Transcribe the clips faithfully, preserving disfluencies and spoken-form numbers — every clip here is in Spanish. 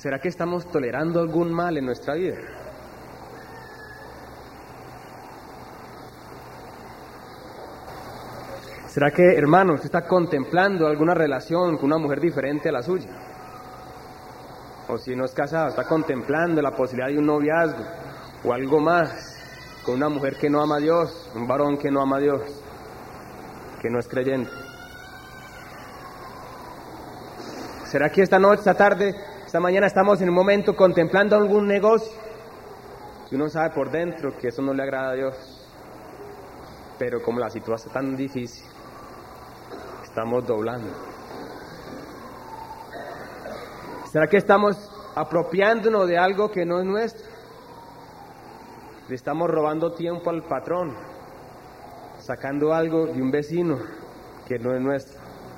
¿Será que estamos tolerando algún mal en nuestra vida? ¿Será que, hermano, usted está contemplando alguna relación con una mujer diferente a la suya? O si no es casado, está contemplando la posibilidad de un noviazgo o algo más con una mujer que no ama a Dios, un varón que no ama a Dios, que no es creyente. ¿Será que esta noche, esta tarde, esta mañana estamos en un momento contemplando algún negocio que uno sabe por dentro que eso no le agrada a Dios? Pero como la situación es tan difícil, estamos doblando. ¿Será que estamos apropiándonos de algo que no es nuestro? Le estamos robando tiempo al patrón, sacando algo de un vecino que no es nuestro.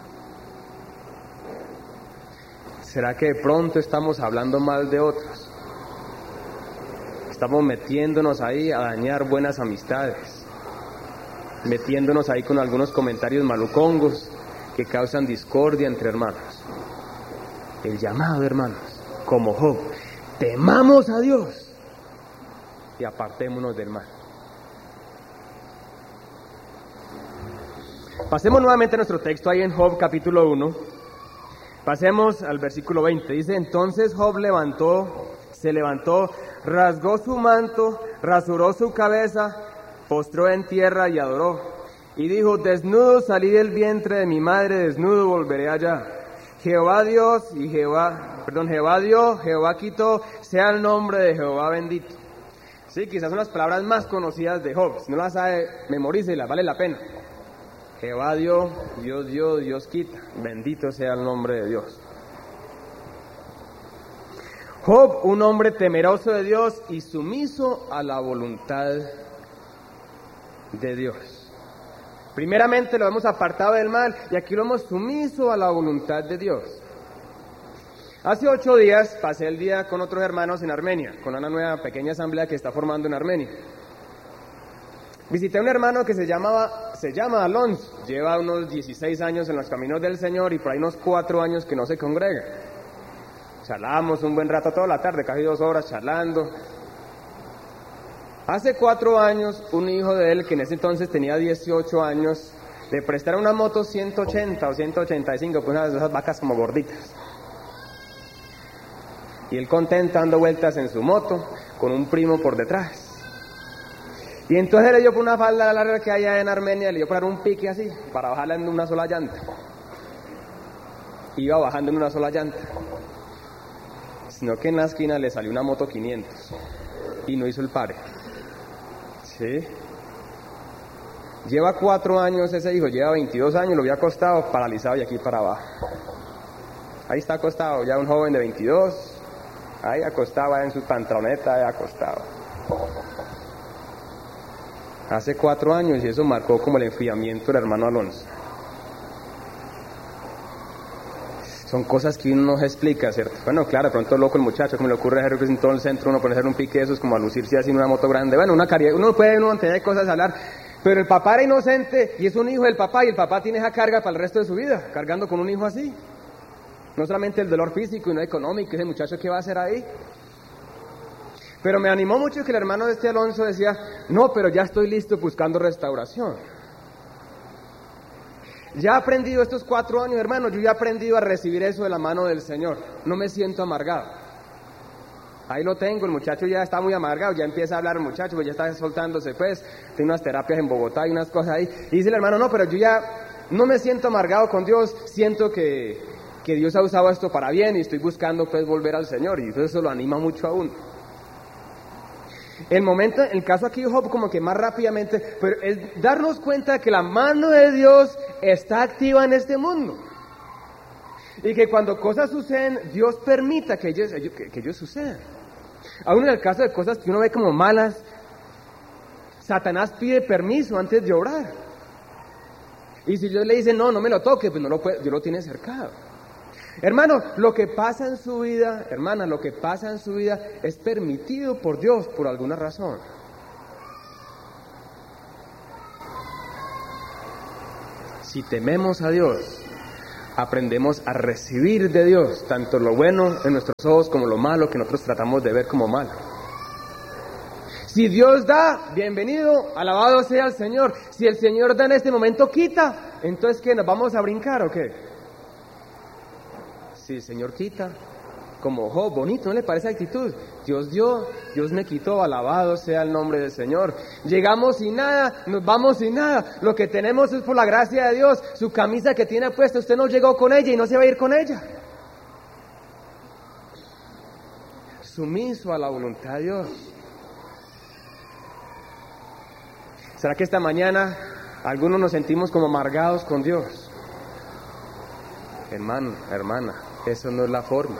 ¿Será que de pronto estamos hablando mal de otros? Estamos metiéndonos ahí a dañar buenas amistades, metiéndonos ahí con algunos comentarios malucongos que causan discordia entre hermanos. El llamado, hermanos, como Job, temamos a Dios y apartémonos del mal. Pasemos nuevamente a nuestro texto ahí en Job capítulo uno. Pasemos al versículo veinte. Dice: entonces Job levantó, se levantó, rasgó su manto, rasuró su cabeza, postró en tierra y adoró. Y dijo: desnudo salí del vientre de mi madre, desnudo volveré allá. Jehová Dios y Jehová, perdón, Jehová dio, Jehová quitó, sea el nombre de Jehová bendito. Sí, quizás son las palabras más conocidas de Job. Si no las sabe, memorícelas, vale la pena. Jehová dio, Dios dio, Dios quita. Bendito sea el nombre de Dios. Job, un hombre temeroso de Dios y sumiso a la voluntad de Dios. Primeramente lo hemos apartado del mal y aquí lo hemos sumiso a la voluntad de Dios. Hace ocho días pasé el día con otros hermanos en Armenia, con una nueva pequeña asamblea que está formando en Armenia. Visité a un hermano que se llamaba, se llama Alonso, lleva unos dieciséis años en los caminos del Señor y por ahí unos cuatro años que no se congrega. Charlamos un buen rato toda la tarde, casi dos horas charlando. Hace cuatro años, un hijo de él, que en ese entonces tenía dieciocho años, le prestaron una moto ciento ochenta o ciento ochenta y cinco, pues unas de esas vacas como gorditas. Y él contento dando vueltas en su moto, con un primo por detrás. Y entonces le dio por una falda larga que hay allá en Armenia, le dio por dar un pique así, para bajarla en una sola llanta. Iba bajando en una sola llanta. Sino que en la esquina le salió una moto quinientos y no hizo el pare. ¿Sí? Lleva cuatro años ese hijo, lleva veintidós años, lo había acostado, paralizado y aquí para abajo. Ahí está acostado, ya un joven de veintidós, ahí acostado en su pantaloneta, ahí acostado. Hace cuatro años y eso marcó como el enfriamiento del hermano Alonso. Son cosas que uno no se explica, ¿cierto? Bueno, claro, de pronto loco el muchacho, como le ocurre a en todo el centro, uno ponerse un pique de esos, como a lucirse así en una moto grande. Bueno, una caridad, uno puede uno tener cosas a hablar, pero el papá era inocente y es un hijo del papá y el papá tiene esa carga para el resto de su vida, cargando con un hijo así. No solamente el dolor físico y no económico, ese muchacho, ¿qué va a hacer ahí? Pero me animó mucho que el hermano de este Alonso decía: no, pero ya estoy listo buscando restauración. Ya he aprendido estos cuatro años, hermano, yo ya he aprendido a recibir eso de la mano del Señor. No me siento amargado. Ahí lo tengo, el muchacho ya está muy amargado, ya empieza a hablar el muchacho, pues ya está soltándose, pues, tiene unas terapias en Bogotá y unas cosas ahí. Y dice el hermano: no, pero yo ya no me siento amargado con Dios, siento que, que Dios ha usado esto para bien y estoy buscando, pues, volver al Señor. Y eso lo anima mucho a uno. El momento, el caso aquí de Job, como que más rápidamente, pero es darnos cuenta de que la mano de Dios está activa en este mundo. Y que cuando cosas suceden, Dios permita que ellos, que, que ellos sucedan. Aún en el caso de cosas que uno ve como malas, Satanás pide permiso antes de orar. Y si Dios le dice: no, no me lo toque, pues no lo puede, Dios lo tiene cercado. Hermano, lo que pasa en su vida, hermana, lo que pasa en su vida es permitido por Dios por alguna razón. Si tememos a Dios, aprendemos a recibir de Dios tanto lo bueno en nuestros ojos como lo malo que nosotros tratamos de ver como malo. Si Dios da, bienvenido, alabado sea el Señor. Si el Señor da en este momento, quita. Entonces, ¿qué? ¿Nos vamos a brincar o qué? Si el Señor quita, como Job, bonito, ¿no le parece actitud? Dios dio, Dios me quitó, alabado sea el nombre del Señor. Llegamos sin nada, nos vamos sin nada. Lo que tenemos es por la gracia de Dios. Su camisa que tiene puesta, usted no llegó con ella y no se va a ir con ella. Sumiso a la voluntad de Dios. ¿Será que esta mañana algunos nos sentimos como amargados con Dios? Hermano, hermana, eso no es la forma.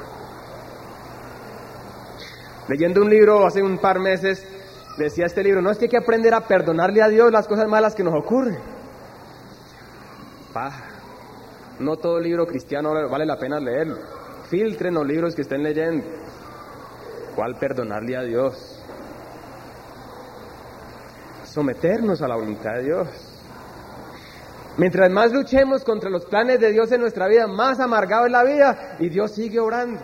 Leyendo un libro hace un par meses, decía este libro, no es que hay que aprender a perdonarle a Dios las cosas malas que nos ocurren. Paja. No todo libro cristiano vale la pena leerlo. Filtren los libros que estén leyendo. ¿Cuál perdonarle a Dios? Someternos a la voluntad de Dios. Mientras más luchemos contra los planes de Dios en nuestra vida, más amargado es la vida y Dios sigue orando.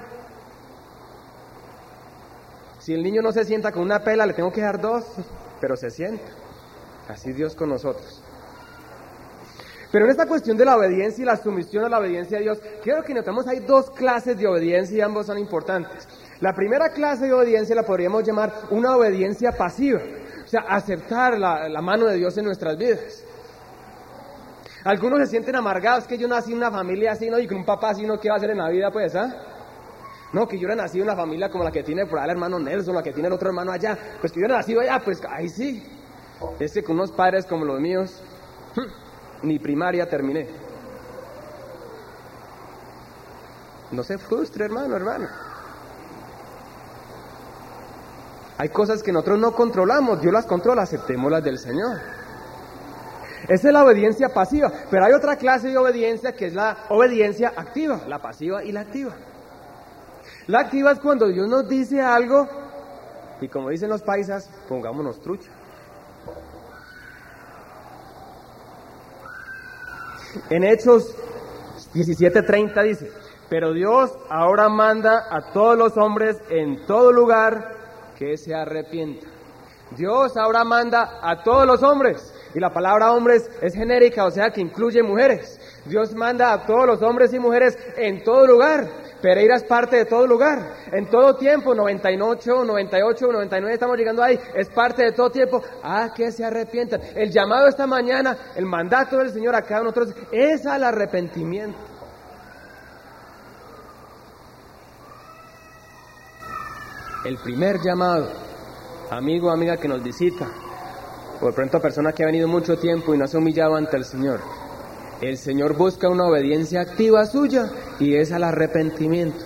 Si el niño no se sienta con una pela, le tengo que dar dos, pero se sienta. Así Dios con nosotros. Pero en esta cuestión de la obediencia y la sumisión a la obediencia a Dios, quiero que notemos hay dos clases de obediencia y ambos son importantes. La primera clase de obediencia la podríamos llamar una obediencia pasiva. O sea, aceptar la, la mano de Dios en nuestras vidas. Algunos se sienten amargados, que yo nací en una familia así, ¿no? Y con un papá así, ¿no? ¿Qué va a hacer en la vida, pues, ah? No, que yo era nacido en una familia como la que tiene por ahí el hermano Nelson, la que tiene el otro hermano allá. Pues que yo era nacido allá, pues, ahí sí. Es que con unos padres como los míos, ni primaria terminé. No se frustre, hermano, hermana. Hay cosas que nosotros no controlamos, Dios las controla, aceptémoslas del Señor. Esa es la obediencia pasiva, pero hay otra clase de obediencia que es la obediencia activa, la pasiva y la activa. La activa es cuando Dios nos dice algo y como dicen los paisas, pongámonos trucha. En Hechos diecisiete treinta dice, pero Dios ahora manda a todos los hombres en todo lugar que se arrepientan. Dios ahora manda a todos los hombres, y la palabra hombres es genérica, o sea que incluye mujeres. Dios manda a todos los hombres y mujeres en todo lugar. Pereira es parte de todo lugar, en todo tiempo, noventa y ocho, noventa y ocho, noventa y nueve, estamos llegando ahí, es parte de todo tiempo, a que se arrepientan. El llamado esta mañana, el mandato del Señor a cada uno de nosotros es al arrepentimiento. El primer llamado, amigo o amiga que nos visita, o de pronto persona que ha venido mucho tiempo y no se ha humillado ante el Señor. El Señor busca una obediencia activa suya y es al arrepentimiento.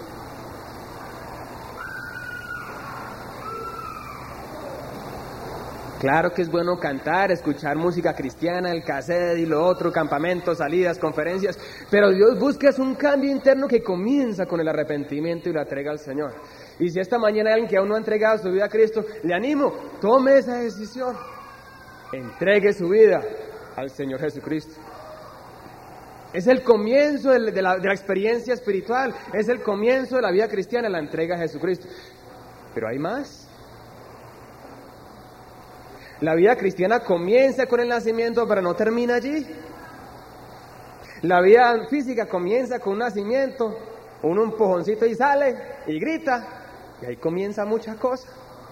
Claro que es bueno cantar, escuchar música cristiana, el cassette y lo otro, campamentos, salidas, conferencias, pero Dios busca es un cambio interno que comienza con el arrepentimiento y la entrega al Señor. Y si esta mañana hay alguien que aún no ha entregado su vida a Cristo, le animo, tome esa decisión, entregue su vida al Señor Jesucristo. Es el comienzo de la, de la experiencia espiritual, es el comienzo de la vida cristiana, la entrega a Jesucristo. Pero hay más. La vida cristiana comienza con el nacimiento, pero no termina allí. La vida física comienza con un nacimiento, un empujoncito y sale y grita, y ahí comienza mucha cosa.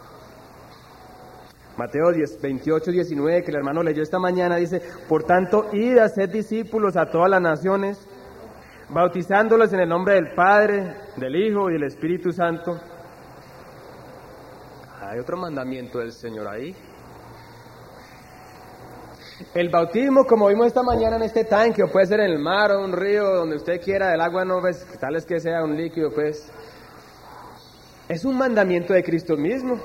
Mateo veintiocho, diecinueve, que el hermano leyó esta mañana, dice, por tanto, id a ser discípulos a todas las naciones, bautizándolos en el nombre del Padre, del Hijo y del Espíritu Santo. Hay otro mandamiento del Señor ahí. El bautismo, como vimos esta mañana en este tanque, o puede ser en el mar o un río, donde usted quiera, el agua no ves, tal es que sea un líquido, pues, es un mandamiento de Cristo mismo.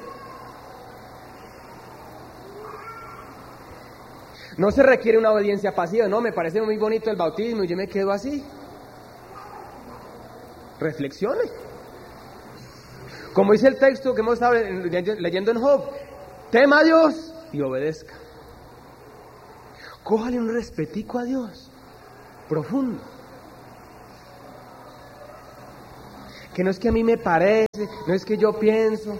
No se requiere una obediencia pasiva, no, me parece muy bonito el bautismo y yo me quedo así. Reflexione. Como dice el texto que hemos estado leyendo en Job, tema a Dios y obedezca. Cójale un respetico a Dios, profundo. que no es que a mí me parece, no es que yo pienso.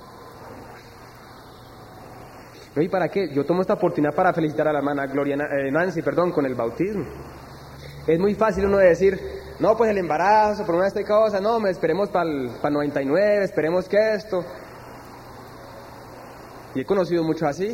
¿No? ¿Y para qué? Yo tomo esta oportunidad para felicitar a la hermana Gloria eh, Nancy, perdón, con el bautismo. Es muy fácil uno decir, no, pues el embarazo, por una de estas cosas, no, me esperemos para el noventa y nueve, esperemos que esto. Y he conocido mucho así.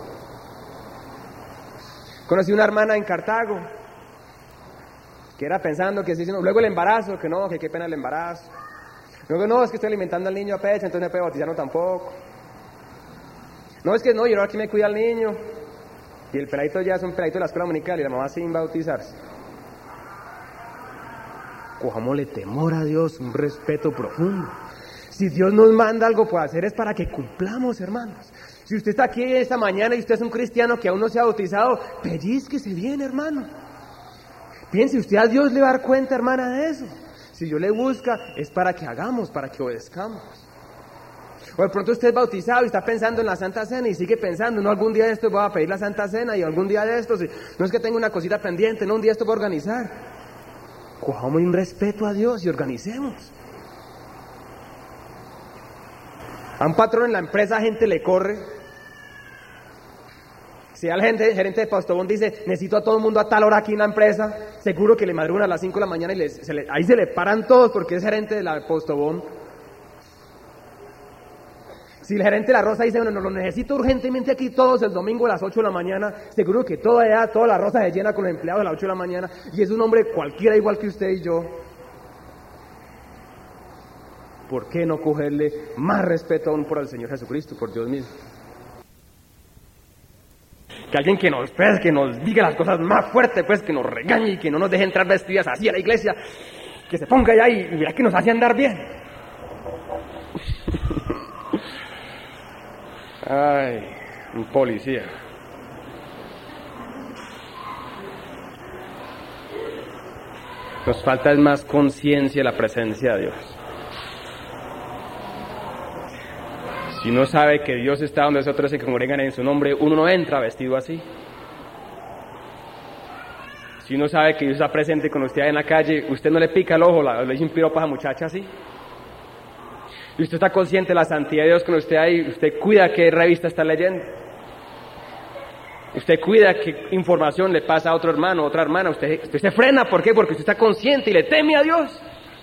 Conocí una hermana en Cartago, que era pensando que sí, no, luego el embarazo, que no, que qué pena el embarazo. Luego no, es que estoy alimentando al niño a pecho, entonces no puedo bautizarlo tampoco. No, es que no, yo ahora aquí me cuida al niño. Y el peladito ya es un peladito de la escuela dominical y la mamá sin bautizarse. Cojámosle temor a Dios, un respeto profundo. Si Dios nos manda algo por hacer es para que cumplamos, hermanos. Si usted está aquí esta mañana y usted es un cristiano que aún no se ha bautizado, pellizquese bien, hermano. Piense, usted a Dios le va a dar cuenta, hermana, de eso. Si Dios le busca, es para que hagamos, para que obedezcamos. O de pronto usted es bautizado y está pensando en la Santa Cena y sigue pensando, no, algún día de esto voy a pedir la Santa Cena y algún día de esto, si, no es que tenga una cosita pendiente, no, un día esto voy a organizar. Cojamos un respeto a Dios y organicemos. A un patrón en la empresa gente le corre. Si al gerente, gerente de Postobón dice, necesito a todo el mundo a tal hora aquí en la empresa, seguro que le madrugan a las cinco de la mañana y les, se le, ahí se le paran todos porque es gerente de la Postobón. Si el gerente de la Rosa dice, bueno, no lo necesito urgentemente aquí todos el domingo a las ocho de la mañana, seguro que toda, allá, toda la Rosa se llena con los empleados a las ocho de la mañana y es un hombre cualquiera igual que usted y yo. ¿Por qué no cogerle más respeto aún por el Señor Jesucristo, por Dios mismo? Que alguien que nos, pues, que nos diga las cosas más fuertes, pues, que nos regañe y que no nos deje entrar vestidas así a la iglesia, que se ponga allá y mira que nos hace andar bien. Ay, un policía. Nos falta es más conciencia de la presencia de Dios. Si uno sabe que Dios está donde nosotros se congregan en su nombre, uno no entra vestido así. Si uno sabe que Dios está presente con usted en la calle, usted no le pica el ojo, le dice un piropo a esa muchacha así. Y usted está consciente de la santidad de Dios con usted ahí, usted cuida qué revista está leyendo. Usted cuida qué información le pasa a otro hermano, a otra hermana. Usted, usted se frena, ¿por qué? Porque usted está consciente y le teme a Dios.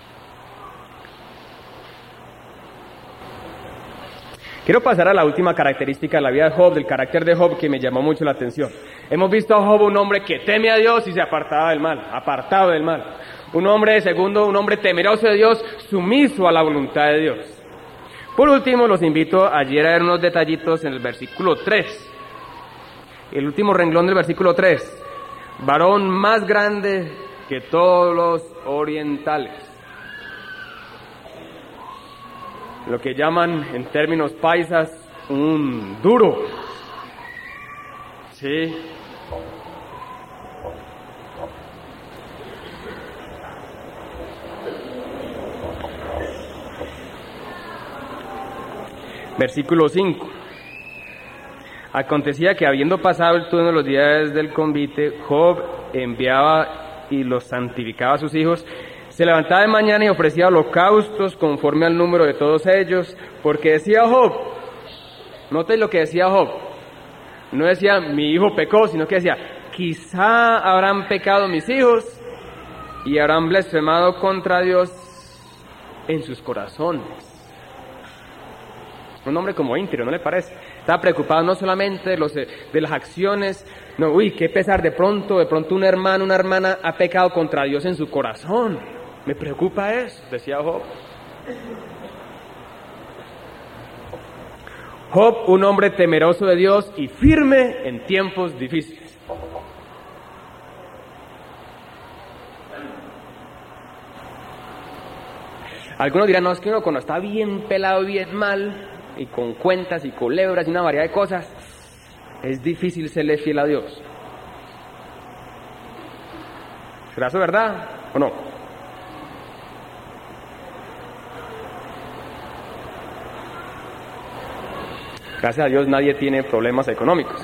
Quiero pasar a la última característica de la vida de Job, del carácter de Job, que me llamó mucho la atención. Hemos visto a Job un hombre que teme a Dios y se apartaba del mal, apartado del mal. Un hombre, segundo, un hombre temeroso de Dios, sumiso a la voluntad de Dios. Por último, los invito ayer a ver unos detallitos en el versículo tres. El último renglón del versículo tres. Varón más grande que todos los orientales. Lo que llaman en términos paisas un duro. Sí. Versículo cinco. Acontecía que habiendo pasado el turno de los días del convite, Job enviaba y los santificaba a sus hijos. Se levantaba de mañana y ofrecía holocaustos conforme al número de todos ellos, porque decía Job, noten lo que decía Job, no decía mi hijo pecó, sino que decía, quizá habrán pecado mis hijos y habrán blasfemado contra Dios en sus corazones. Un hombre como íntegro, ¿no le parece? Estaba preocupado no solamente de, los, de las acciones, no, uy, qué pesar, de pronto, de pronto un hermano, una hermana ha pecado contra Dios en su corazón. Me preocupa eso, decía Job. Job, un hombre temeroso de Dios y firme en tiempos difíciles. Algunos dirán, no, es que uno cuando está bien pelado, bien mal, y con cuentas y culebras y una variedad de cosas, es difícil serle fiel a Dios. ¿Será eso verdad o no? Gracias a Dios nadie tiene problemas económicos.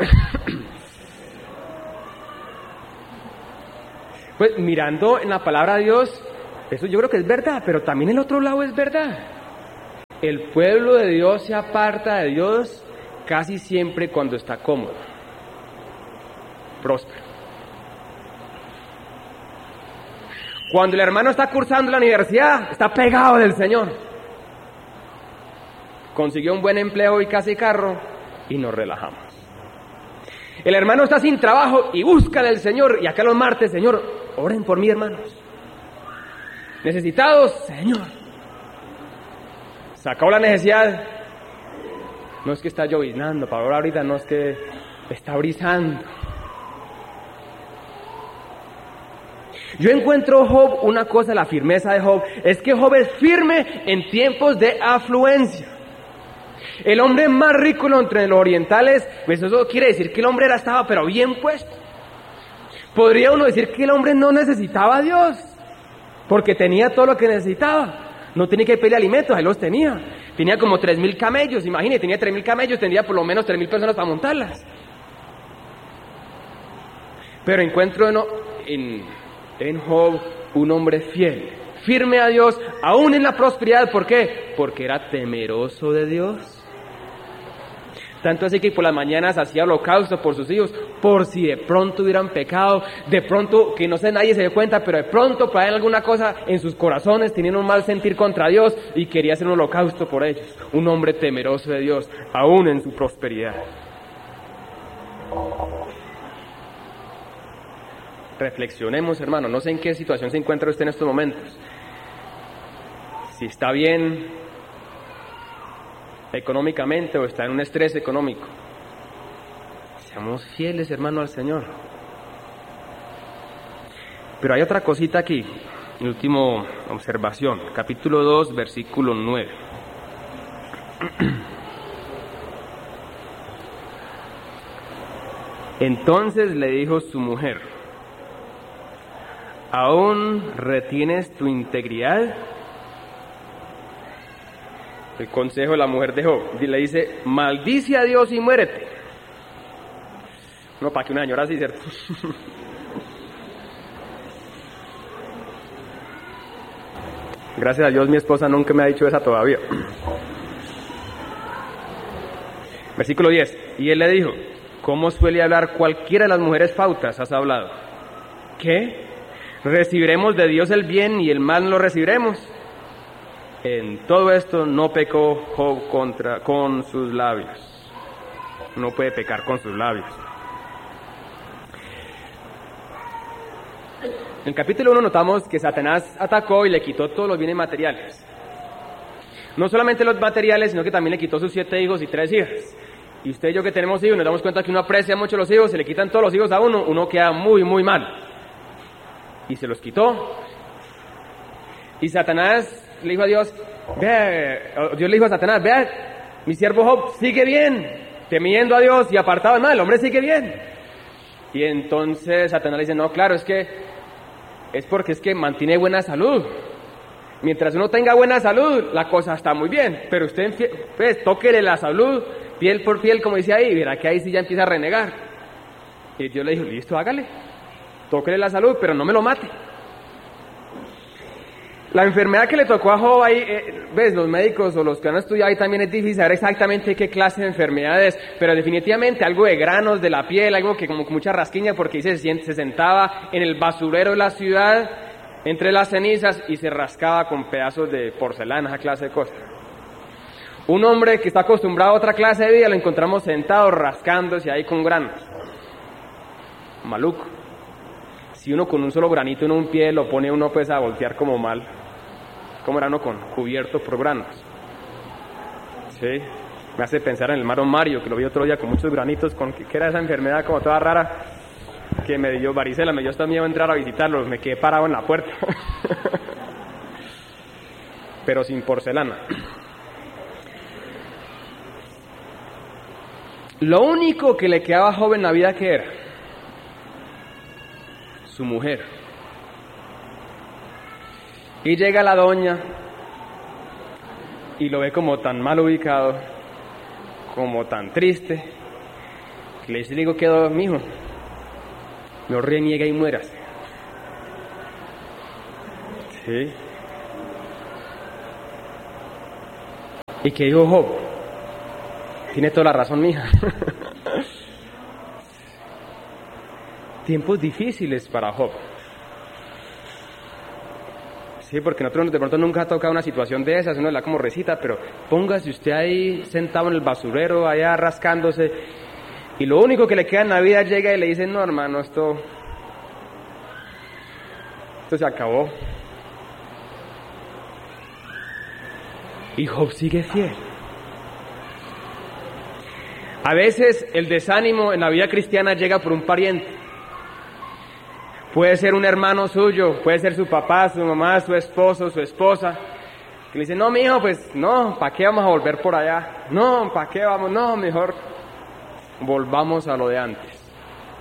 Pues mirando en la palabra de Dios, Eso yo creo que es verdad, pero también el otro lado es verdad. El pueblo de Dios se aparta de Dios casi siempre cuando está cómodo, próspero. Cuando el hermano está cursando la universidad, está pegado del Señor. Consiguió un buen empleo y casi carro y nos relajamos. El hermano está sin trabajo y busca del Señor, y acá los martes, Señor, oren por mí, hermanos. Necesitados, Señor. Sacó la necesidad. No es que está lloviznando, para ahorita no es que está brisando. Yo encuentro Job una cosa, la firmeza de Job, es que Job es firme en tiempos de afluencia. El hombre más rico entre los orientales, pues eso quiere decir que el hombre era, estaba pero bien puesto. Podría uno decir que el hombre no necesitaba a Dios, porque tenía todo lo que necesitaba. No tenía que pedirle alimentos, él los tenía. Tenía como tres mil camellos, imagínate, tenía tres mil camellos, tendría por lo menos tres mil personas para montarlas. Pero encuentro en, en, en Job un hombre fiel, firme a Dios, aún en la prosperidad. ¿Por qué? Porque era temeroso de Dios. Tanto así que por las mañanas hacía holocausto por sus hijos, por si de pronto hubieran pecado, de pronto, que no sé, nadie se dio cuenta, pero de pronto para él alguna cosa en sus corazones, tenían un mal sentir contra Dios y quería hacer un holocausto por ellos. Un hombre temeroso de Dios, aún en su prosperidad. Reflexionemos, hermano, no sé en qué situación se encuentra usted en estos momentos. Si está bien económicamente o está en un estrés económico. Seamos fieles, hermano, al Señor. Pero hay otra cosita aquí, última observación, capítulo dos, versículo nueve. Entonces le dijo su mujer: ¿aún retienes tu integridad? El consejo de la mujer de Job, le dice: maldice a Dios y muérete. No, para que una señora así, ¿cierto? Gracias a Dios mi esposa nunca me ha dicho esa todavía. Versículo diez. Y él le dijo: ¿cómo suele hablar cualquiera de las mujeres fautas has hablado? ¿Qué? ¿Recibiremos de Dios el bien y el mal no lo recibiremos? En todo esto no pecó Job contra, con sus labios. No puede pecar con sus labios. En el capítulo uno notamos que Satanás atacó y le quitó todos los bienes materiales. No solamente los materiales, sino que también le quitó sus siete hijos y tres hijas. Y usted y yo que tenemos hijos nos damos cuenta que uno aprecia mucho los hijos, se le quitan todos los hijos a uno, uno queda muy, muy mal. Y se los quitó. Y Satanás le dijo a Dios, vea, Dios le dijo a Satanás, vea, mi siervo Job sigue bien, temiendo a Dios y apartado del mal, el hombre sigue bien. Y entonces Satanás le dice, no, claro, es que es porque es que mantiene buena salud. Mientras uno tenga buena salud, la cosa está muy bien, pero usted, pues, tóquele la salud, piel por piel, como dice ahí, y verá que ahí sí ya empieza a renegar. Y Dios le dijo, listo, hágale, tóquele la salud, pero no me lo mate. La enfermedad que le tocó a Job ahí, eh, ves, los médicos o los que han estudiado ahí también es difícil saber exactamente qué clase de enfermedad es, pero definitivamente algo de granos de la piel, algo que como mucha rasquiña, porque ahí se, se sentaba en el basurero de la ciudad, entre las cenizas, y se rascaba con pedazos de porcelana, esa clase de cosas. Un hombre que está acostumbrado a otra clase de vida, lo encontramos sentado rascándose ahí con granos. Maluco. Si uno con un solo granito en un pie lo pone uno pues a voltear como mal, como era uno con cubierto por granos. Sí, me hace pensar en el hermano Mario, que lo vi otro día con muchos granitos, con que era esa enfermedad como toda rara, que me dio varicela, me dio hasta miedo entrar a visitarlos, me quedé parado en la puerta. Pero sin porcelana. Lo único que le quedaba a Job en la vida, ¿qué era? Su mujer. Y llega la doña y lo ve como tan mal ubicado, como tan triste, que le dice, le digo, quedó, mijo, no reniega y muérase. Sí. ¿Y qué dijo Job? Tiene toda la razón, mija. Tiempos difíciles para Job. Sí, porque nosotros de pronto nunca ha tocado una situación de esas, uno le da como recita, pero póngase usted ahí sentado en el basurero, allá rascándose, y lo único que le queda en la vida llega y le dice, no hermano, esto, esto se acabó. Y Job sigue fiel. A veces el desánimo en la vida cristiana llega por un pariente. Puede ser un hermano suyo, puede ser su papá, su mamá, su esposo, su esposa, que le dice, no, mijo, pues no, ¿para qué vamos a volver por allá? No, ¿para qué vamos? No, mejor volvamos a lo de antes.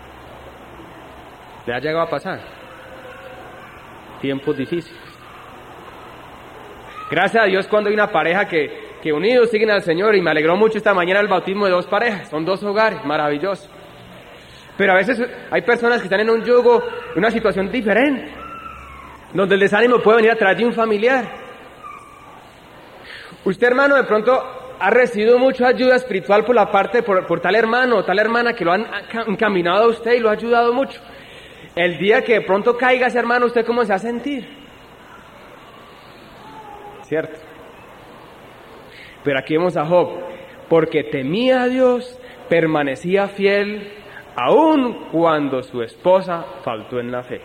¿Le ha llegado a pasar? Tiempos difíciles. Gracias a Dios cuando hay una pareja que, que unidos siguen al Señor, y me alegró mucho esta mañana el bautismo de dos parejas, son dos hogares, maravilloso. Pero a veces hay personas que están en un yugo, en una situación diferente, donde el desánimo puede venir a través de un familiar. Usted, hermano, de pronto ha recibido mucha ayuda espiritual por la parte, por, por tal hermano o tal hermana que lo han encaminado a usted y lo ha ayudado mucho. El día que de pronto caiga ese hermano, ¿usted cómo se va a sentir? ¿Cierto? Pero aquí vemos a Job, porque temía a Dios, permanecía fiel, aun cuando su esposa faltó en la fe.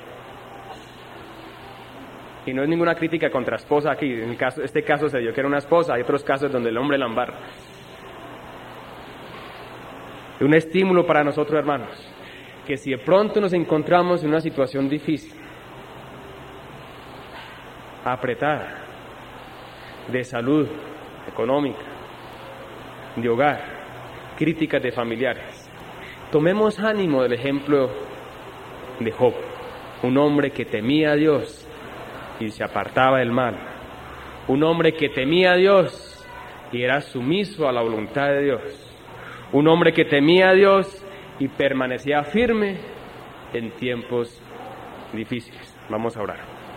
Y no es ninguna crítica contra esposa aquí, en el caso, este caso se dio que era una esposa, hay otros casos donde el hombre la embarra. Un estímulo para nosotros, hermanos, que si de pronto nos encontramos en una situación difícil, apretada, de salud económica, de hogar, críticas de familiares, tomemos ánimo del ejemplo de Job, un hombre que temía a Dios y se apartaba del mal, un hombre que temía a Dios y era sumiso a la voluntad de Dios, un hombre que temía a Dios y permanecía firme en tiempos difíciles. Vamos a orar.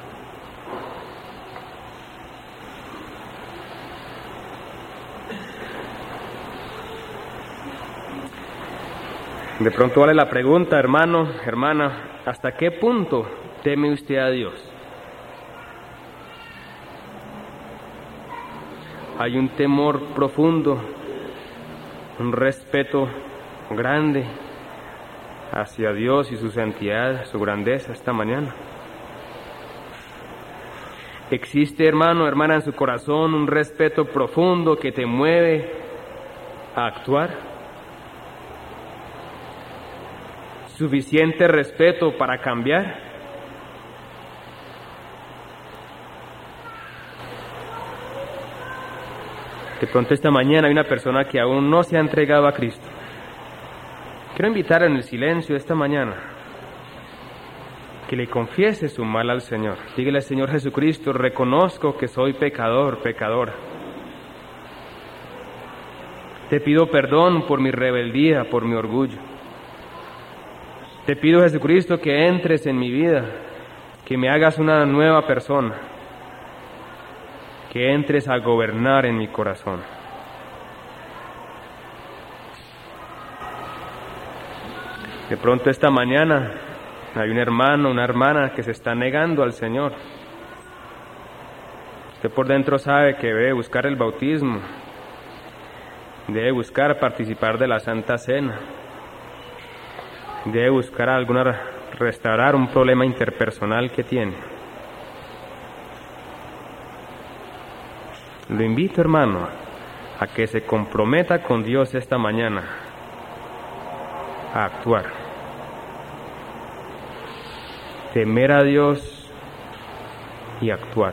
De pronto vale la pregunta, hermano, hermana, ¿hasta qué punto teme usted a Dios? Hay un temor profundo, un respeto grande hacia Dios y su santidad, su grandeza esta mañana. ¿Existe, hermano, hermana, en su corazón un respeto profundo que te mueve a actuar? ¿Suficiente respeto para cambiar? De pronto esta mañana hay una persona que aún no se ha entregado a Cristo. Quiero invitar en el silencio esta mañana que le confiese su mal al Señor. Dígale, Señor Jesucristo, reconozco que soy pecador, pecadora. Te pido perdón por mi rebeldía, por mi orgullo. Te pido, Jesucristo, que entres en mi vida, que me hagas una nueva persona, que entres a gobernar en mi corazón. De pronto esta mañana hay un hermano, una hermana que se está negando al Señor. Usted por dentro sabe que debe buscar el bautismo, debe buscar participar de la Santa Cena, debe buscar alguna, restaurar un problema interpersonal que tiene. Lo invito, hermano, a que se comprometa con Dios esta mañana a actuar. Temer a Dios y actuar.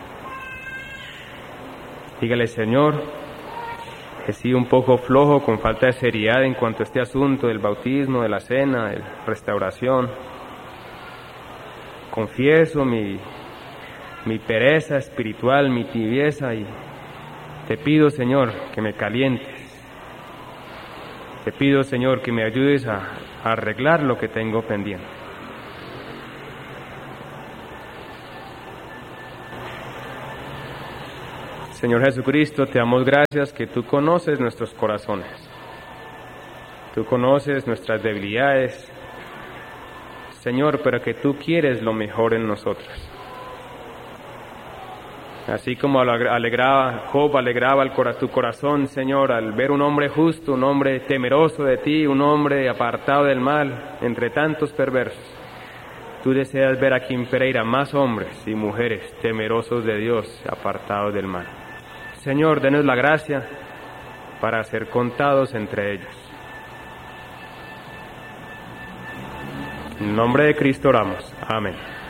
Dígale, Señor, he sido un poco flojo, con falta de seriedad en cuanto a este asunto del bautismo, de la cena, de la restauración. Confieso mi, mi pereza espiritual, mi tibieza, y te pido, Señor, que me calientes. Te pido, Señor, que me ayudes a, a arreglar lo que tengo pendiente. Señor Jesucristo, te damos gracias que tú conoces nuestros corazones. Tú conoces nuestras debilidades, Señor, pero que tú quieres lo mejor en nosotros. Así como alegraba, Job alegraba el cora, tu corazón, Señor, al ver un hombre justo, un hombre temeroso de ti, un hombre apartado del mal, entre tantos perversos. Tú deseas ver aquí en Pereira más hombres y mujeres temerosos de Dios, apartados del mal. Señor, denos la gracia para ser contados entre ellos. En el nombre de Cristo oramos. Amén.